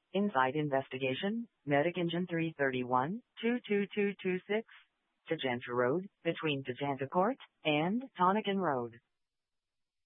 Inside investigation, Medic Engine 331, 22226, Tajanta Road, between Tajanta Court and Tonican Road.